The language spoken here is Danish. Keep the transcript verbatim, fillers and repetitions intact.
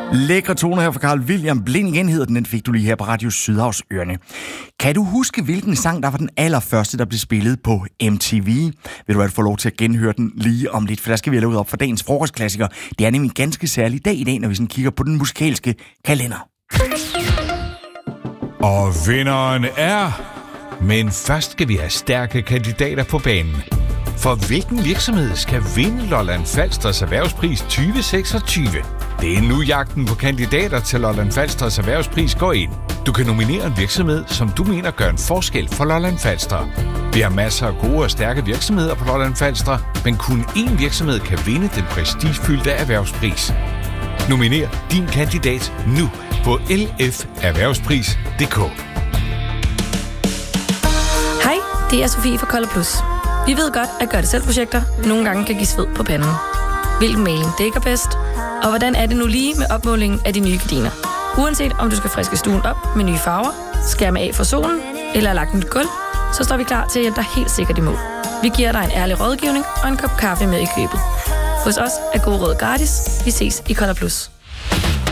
Lækre toner her fra Carl William. Blind igen hedder den, den fik du lige her på Radio Sydhavs Ørene. Kan du huske, hvilken sang, der var den allerførste, der blev spillet på M T V? Vil du have få lov til at genhøre den lige om lidt, for der skal vi have lavet op for dagens frokostklassiker. Det er nemlig en ganske særlig dag i dag, når vi sådan kigger på den musikalske kalender. Og vinderen er... Men først skal vi have stærke kandidater på banen. For hvilken virksomhed skal vinde Lolland Falsters Erhvervspris tyve seksogtyve? Det er nu jagten på kandidater til Lolland Falsters Erhvervspris går ind. Du kan nominere en virksomhed, som du mener gør en forskel for Lolland Falster. Vi har masser af gode og stærke virksomheder på Lolland Falster, men kun én virksomhed kan vinde den prestigefyldte erhvervspris. Nominer din kandidat nu på l f erhvervspris punktum d k. Hej, det er Sofie fra Kolde Plus. Vi ved godt, at gøre det selv projekter nogle gange kan give sved på panden. Hvilken maling dækker bedst? Og hvordan er det nu lige med opmålingen af de nye gardiner? Uanset om du skal friske stuen op med nye farver, skærme af for solen eller lagt nyt gulv, så står vi klar til at hjælpe dig helt sikkert i mål. Vi giver dig en ærlig rådgivning og en kop kaffe med i købet. Hos os er god råd gratis. Vi ses i Kolde Plus.